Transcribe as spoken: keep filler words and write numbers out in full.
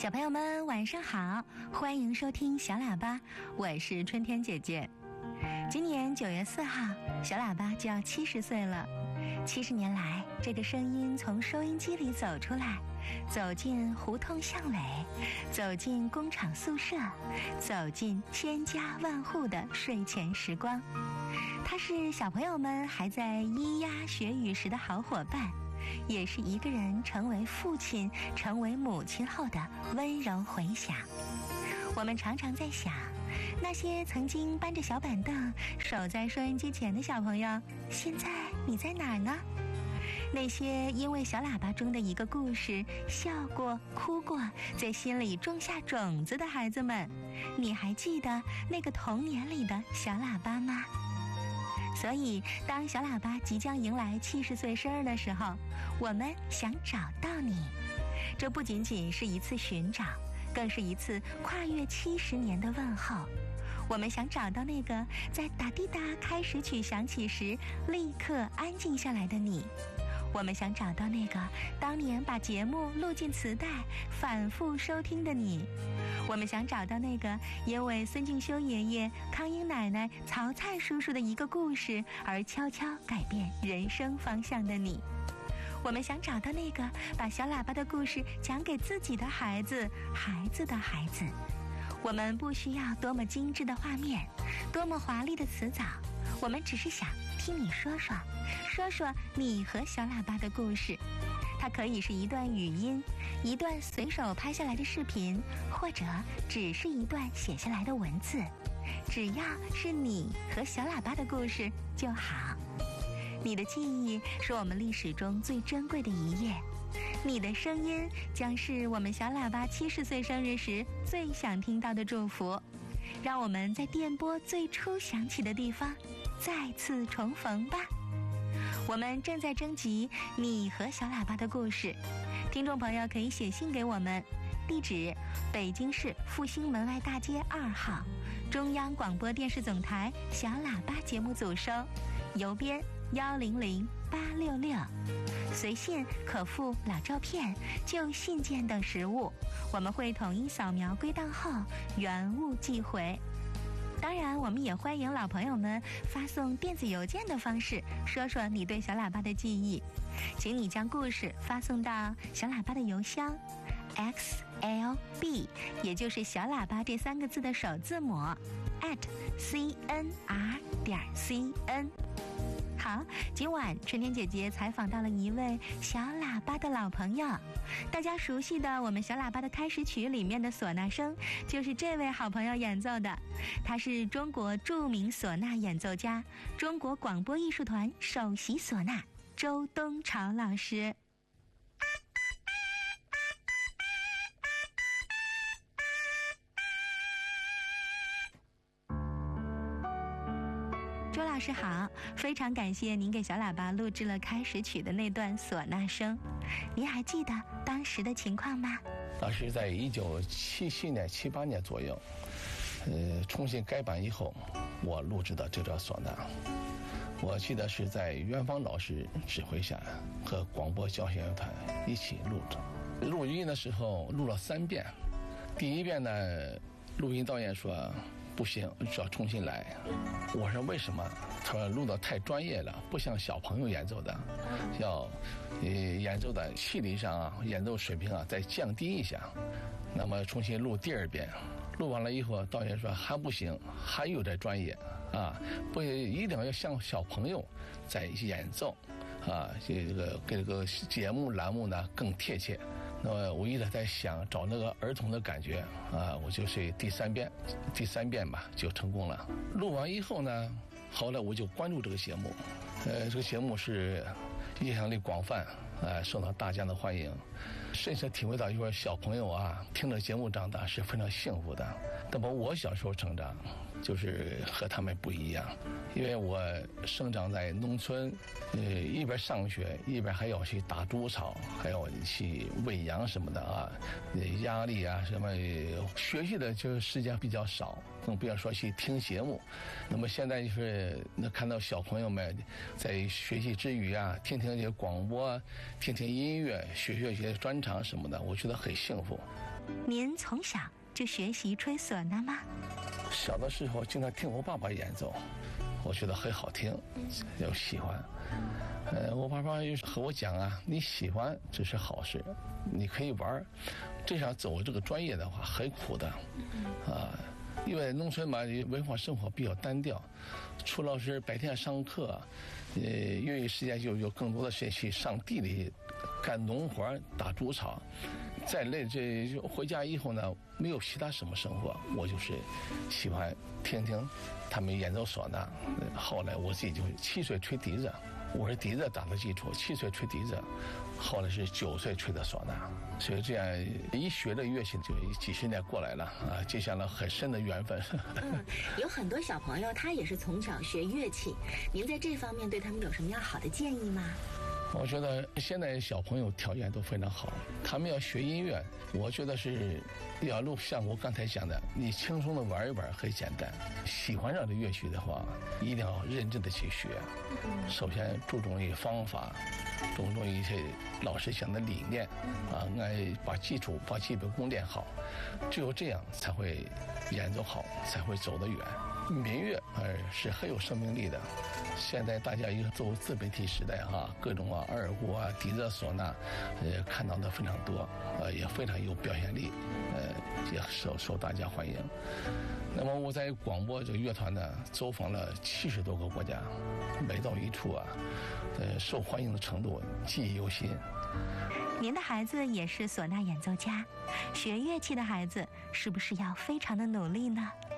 小朋友们晚上好，欢迎收听小喇叭，我是春天姐姐。今年九月四号，小喇叭就要七十岁了。七十年来，这个声音从收音机里走出来，走进胡同巷尾，走进工厂宿舍，走进千家万户的睡前时光。它是小朋友们还在咿呀学语时的好伙伴，也是一个人成为父亲、成为母亲后的温柔回响。我们常常在想，那些曾经搬着小板凳守在收音机前的小朋友，现在你在哪儿呢？那些因为小喇叭中的一个故事笑过、哭过，在心里种下种子的孩子们，你还记得那个童年里的小喇叭吗？所以当小喇叭即将迎来七十岁生日的时候，我们想找到你。这不仅仅是一次寻找，更是一次跨越七十年的问候。我们想找到那个在打滴答开始曲响起时立刻安静下来的你。我们想找到那个当年把节目录进磁带反复收听的你。我们想找到那个因为孙敬修爷爷、康英奶奶、曹蔡叔叔的一个故事而悄悄改变人生方向的你。我们想找到那个把小喇叭的故事讲给自己的孩子、孩子的孩子。我们不需要多么精致的画面，多么华丽的词藻，我们只是想听你说说，说说你和小喇叭的故事。它可以是一段语音，一段随手拍下来的视频，或者只是一段写下来的文字，只要是你和小喇叭的故事就好。你的记忆是我们历史中最珍贵的一页，你的声音将是我们小喇叭七十岁生日时最想听到的祝福。让我们在电波最初响起的地方再次重逢吧。我们正在征集你和小喇叭的故事，听众朋友可以写信给我们，地址北京市复兴门外大街二号，中央广播电视总台小喇叭节目组收，邮编幺零零八六六。随信可附老照片、旧信件等实物，我们会统一扫描归档后原物寄回。当然，我们也欢迎老朋友们发送电子邮件的方式，说说你对小喇叭的记忆。请你将故事发送到小喇叭的邮箱 X L B， 也就是小喇叭这三个字的首字母 at C N R 点 C N。好，今晚春天姐姐采访到了一位小喇叭的老朋友，大家熟悉的我们小喇叭的开始曲里面的唢呐声，就是这位好朋友演奏的。他是中国著名唢呐演奏家，中国广播艺术团首席唢呐周东朝老师。周老师好，非常感谢您给小喇叭录制了开始曲的那段唢呐声。您还记得当时的情况吗？ 当时在一九七七年、七八年左右，呃，重新改版以后，我录制的这段唢呐，我记得是在袁芳老师指挥下和广播交响乐团一起录的。录音的时候录了三遍，第一遍呢，录音导演说不行，需要重新来。我说为什么？他说录得太专业了，不像小朋友演奏的，要呃演奏的气力上啊，演奏水平啊再降低一下。那么重新录第二遍，录完了以后，导演说还不行，还有点专业啊，不一定要像小朋友在演奏啊，这个跟这个节目栏目呢更贴切。那么我一直在想找那个儿童的感觉啊，我就是第三遍，第三遍吧就成功了。录完以后呢，后来我就关注这个节目，呃，这个节目是影响力广泛，呃，受到大家的欢迎，深深体会到一个小朋友啊，听着节目长大是非常幸福的。那么我小时候成长，就是和他们不一样，因为我生长在农村，呃，一边上学一边还要去打猪草，还要去喂羊什么的啊，压力啊什么，学习的就是时间比较少，更不要说去听节目。那么现在就是能看到小朋友们在学习之余啊，听听这些广播，听听音乐，学学一些专场什么的，我觉得很幸福。 您从小就学习吹唢呐吗？ 小的时候经常听我爸爸演奏，我觉得很好听，又喜欢。呃，我爸爸和我讲啊，你喜欢这是好事，你可以玩，这样走这个专业的话很苦的，啊。因为农村嘛，文化生活比较单调，除了是白天上课，呃，业余时间就有更多的时间去上地里干农活、打猪草。再累，这就回家以后呢，没有其他什么生活，我就是喜欢听听他们演奏唢呐。后来我自己就七岁吹笛子，我是笛子打的基础，七岁吹笛子，后来是九岁吹的唢呐，所以这样一学这乐器就几十年过来了啊，结下了很深的缘分。 嗯，有很多小朋友他也是从小学乐器，您在这方面对他们有什么样好的建议吗？ 我觉得现在小朋友条件都非常好，他们要学音乐，我觉得是要录像我刚才讲的，你轻松的玩一玩很简单。喜欢上这乐曲的话，一定要认真的去学。首先注重于方法，注重一些老师讲的理念，啊，爱把基础、把基本功练好，只有这样才会演奏好，才会走得远。民乐呃是很有生命力的，现在大家也走自媒体时代哈、啊，各种啊二胡啊、笛子、唢呐，呃看到的非常多，呃也非常有表现力，呃也受受大家欢迎。那么我在广播这个乐团呢，走访了七十多个国家，每到一处啊，呃受欢迎的程度记忆犹新。 您的孩子也是唢呐演奏家，学乐器的孩子是不是要非常的努力呢？